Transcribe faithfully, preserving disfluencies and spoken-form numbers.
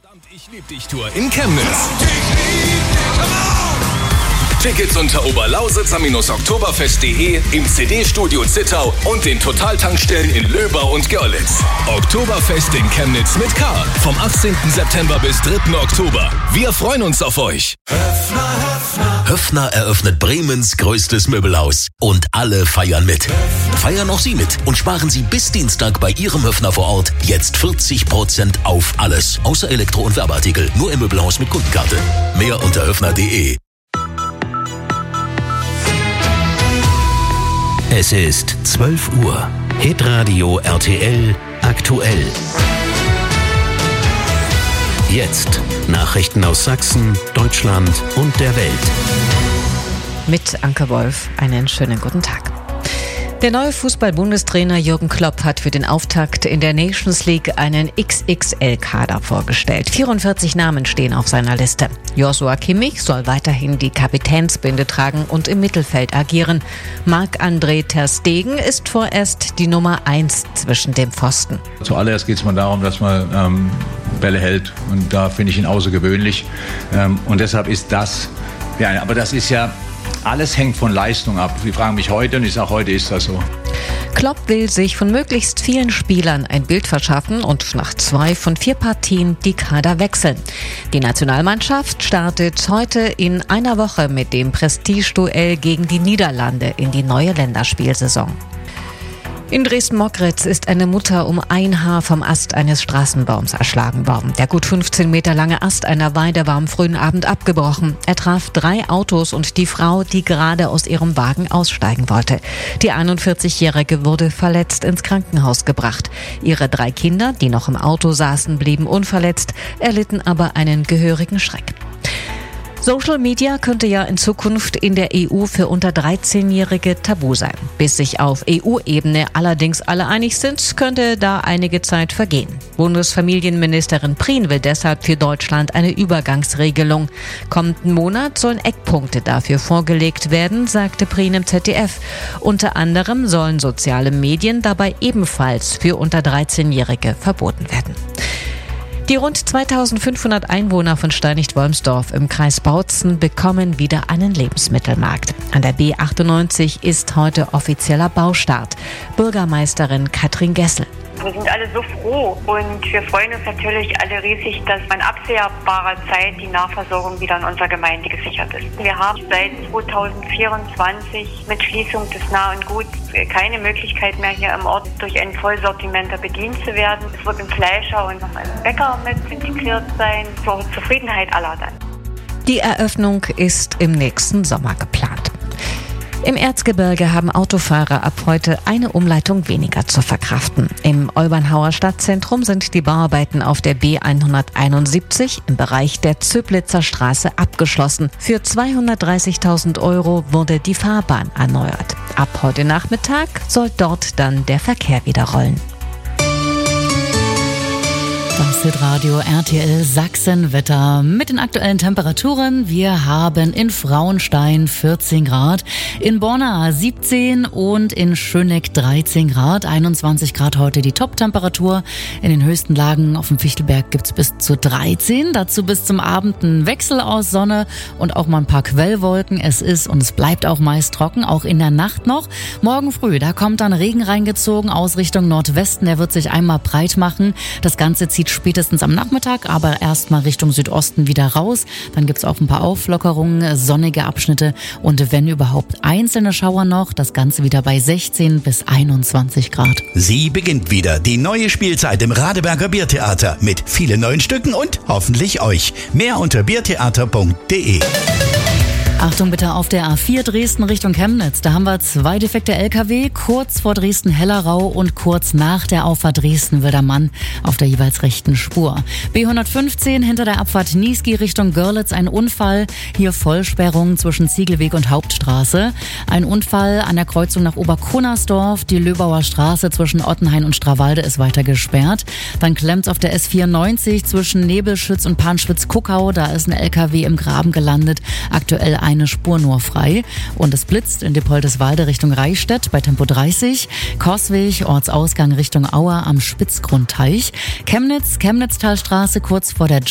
Ich lieb dich Tour in Chemnitz. Tickets unter oberlausitzer-oktoberfest punkt de, im C D-Studio Zittau und den Totaltankstellen in Löbau und Görlitz. Oktoberfest in Chemnitz mit K. Vom achtzehnten September bis dritten Oktober. Wir freuen uns auf euch. Höffner, Höffner. Höffner eröffnet Bremens größtes Möbelhaus. Und alle feiern mit. Feiern auch Sie mit und sparen Sie bis Dienstag bei Ihrem Höffner vor Ort jetzt vierzig Prozent auf alles. Außer Elektro- und Werbeartikel. Nur im Möbelhaus mit Kundenkarte. Mehr unter höffner punkt de. Es ist zwölf Uhr. Hitradio R T L aktuell. Jetzt Nachrichten aus Sachsen, Deutschland und der Welt. Mit Anke Wolf einen schönen guten Tag. Der neue Fußball-Bundestrainer Jürgen Klopp hat für den Auftakt in der Nations League einen X X L-Kader vorgestellt. vierundvierzig Namen stehen auf seiner Liste. Joshua Kimmich soll weiterhin die Kapitänsbinde tragen und im Mittelfeld agieren. Marc-André ter Stegen ist vorerst die Nummer eins zwischen dem Pfosten. Zuallererst geht es mal darum, dass man ähm, Bälle hält, und da finde ich ihn außergewöhnlich. Ähm, und deshalb ist das, ja, aber das ist ja, alles hängt von Leistung ab. Sie fragen mich heute und ich sage, heute ist das so. Klopp will sich von möglichst vielen Spielern ein Bild verschaffen und nach zwei von vier Partien die Kader wechseln. Die Nationalmannschaft startet heute in einer Woche mit dem Prestigeduell gegen die Niederlande in die neue Länderspielsaison. In Dresden-Mockritz ist eine Mutter um ein Haar vom Ast eines Straßenbaums erschlagen worden. Der gut fünfzehn Meter lange Ast einer Weide war am frühen Abend abgebrochen. Er traf drei Autos und die Frau, die gerade aus ihrem Wagen aussteigen wollte. Die einundvierzigjährige wurde verletzt ins Krankenhaus gebracht. Ihre drei Kinder, die noch im Auto saßen, blieben unverletzt, erlitten aber einen gehörigen Schreck. Social Media könnte ja in Zukunft in der E U für unter dreizehnjährige tabu sein. Bis sich auf E U-Ebene allerdings alle einig sind, könnte da einige Zeit vergehen. Bundesfamilienministerin Prien will deshalb für Deutschland eine Übergangsregelung. Kommenden Monat sollen Eckpunkte dafür vorgelegt werden, sagte Prien im Z D F. Unter anderem sollen soziale Medien dabei ebenfalls für unter dreizehnjährige verboten werden. Die rund zweitausendfünfhundert Einwohner von Steinigt-Wolmsdorf im Kreis Bautzen bekommen wieder einen Lebensmittelmarkt. An der B achtundneunzig ist heute offizieller Baustart. Bürgermeisterin Katrin Gessel. Wir sind alle so froh und wir freuen uns natürlich alle riesig, dass in absehbarer Zeit die Nahversorgung wieder in unserer Gemeinde gesichert ist. Wir haben seit zweitausendvierundzwanzig mit Schließung des Nah und Gut keine Möglichkeit mehr, hier im Ort durch einen Vollsortimenter bedient zu werden. Es wird ein Fleischer und noch ein Bäcker mit integriert sein, zur Zufriedenheit aller dann. Die Eröffnung ist im nächsten Sommer geplant. Im Erzgebirge haben Autofahrer ab heute eine Umleitung weniger zu verkraften. Im Olbernhauer Stadtzentrum sind die Bauarbeiten auf der B hunderteinundsiebzig im Bereich der Zöblitzer Straße abgeschlossen. Für zweihundertdreißigtausend Euro wurde die Fahrbahn erneuert. Ab heute Nachmittag soll dort dann der Verkehr wieder rollen. Das Hitradio R T L Sachsen-Wetter mit den aktuellen Temperaturen. Wir haben in Frauenstein vierzehn Grad, in Borna siebzehn und in Schöneck dreizehn Grad. einundzwanzig Grad heute die Top-Temperatur. In den höchsten Lagen auf dem Fichtelberg gibt's bis zu dreizehn. Dazu bis zum Abend ein Wechsel aus Sonne und auch mal ein paar Quellwolken. Es ist und es bleibt auch meist trocken, auch in der Nacht noch. Morgen früh, da kommt dann Regen reingezogen aus Richtung Nordwesten. Der wird sich einmal breit machen. Das Ganze zieht spätestens am Nachmittag, aber erstmal Richtung Südosten wieder raus. Dann gibt's auch ein paar Auflockerungen, sonnige Abschnitte und wenn überhaupt einzelne Schauer noch. Das Ganze wieder bei sechzehn bis einundzwanzig Grad. Sie beginnt wieder die neue Spielzeit im Radeberger Biertheater mit vielen neuen Stücken und hoffentlich euch. Mehr unter biertheater punkt de. Achtung bitte auf der A vier Dresden Richtung Chemnitz. Da haben wir zwei defekte L K W, kurz vor Dresden-Hellerau und kurz nach der Auffahrt Dresden-Wildermann auf der jeweils rechten Spur. B hundertfünfzehn hinter der Abfahrt Niesky Richtung Görlitz ein Unfall. Hier Vollsperrung zwischen Ziegelweg und Hauptstraße. Ein Unfall an der Kreuzung nach Oberkunnersdorf. Die Löbauer Straße zwischen Ottenhain und Strawalde ist weiter gesperrt. Dann klemmt's auf der S vierundneunzig zwischen Nebelschütz und Panschwitz-Kuckau. Da ist ein L K W im Graben gelandet. Aktuell eine Spur nur frei. Und es blitzt in Dippoldeswalde Richtung Reichstätt bei Tempo dreißig. Koswig, Ortsausgang Richtung Auer am Spitzgrundteich. Chemnitz, Chemnitztalstraße kurz vor der